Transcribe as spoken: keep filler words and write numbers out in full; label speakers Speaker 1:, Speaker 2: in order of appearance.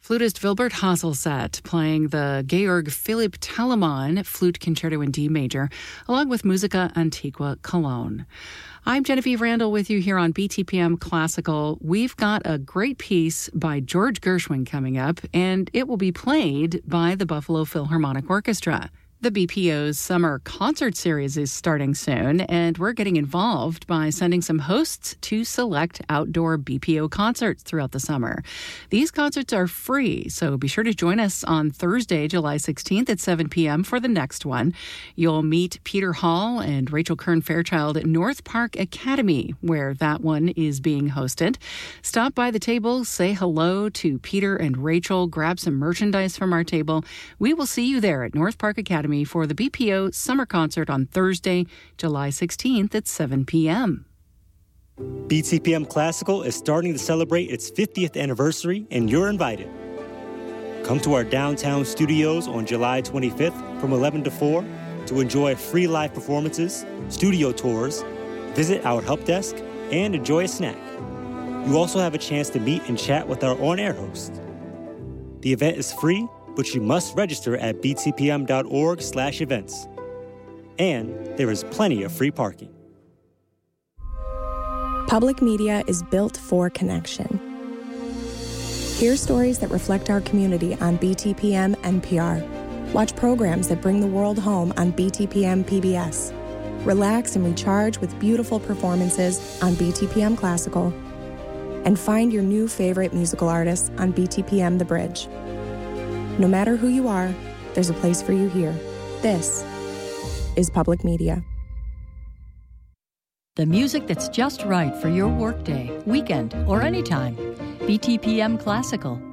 Speaker 1: Flutist Wilbert Hasselset playing the Georg Philipp Telemann Flute Concerto in D major, along with Musica Antiqua Cologne. I'm Genevieve Randall with you here on B T P M Classical. We've got a great piece by George Gershwin coming up, and it will be played by the Buffalo Philharmonic Orchestra. The B P O's summer concert series is starting soon, and we're getting involved by sending some hosts to select outdoor B P O concerts throughout the summer. These concerts are free, so be sure to join us on Thursday, July sixteenth at seven p.m. for the next one. You'll meet Peter Hall and Rachel Kern-Fairchild at North Park Academy, where that one is being hosted. Stop by the table, say hello to Peter and Rachel, grab some merchandise from our table. We will see you there at North Park Academy for the B P O Summer Concert on Thursday, July sixteenth at seven p.m.
Speaker 2: B T P M Classical is starting to celebrate its fiftieth anniversary, and you're invited. Come to our downtown studios on July twenty-fifth from eleven to four to enjoy free live performances, studio tours, visit our help desk, and enjoy a snack. You also have a chance to meet and chat with our on-air host. The event is free, but you must register at btpm.org slash events. And there is plenty of free parking.
Speaker 3: Public media is built for connection. Hear stories that reflect our community on B T P M N P R. Watch programs that bring the world home on B T P M P B S. Relax and recharge with beautiful performances on B T P M Classical. And find your new favorite musical artists on B T P M The Bridge. No matter who you are, there's a place for you here. This is public media.
Speaker 4: The music that's just right for your workday, weekend, or anytime. B T P M Classical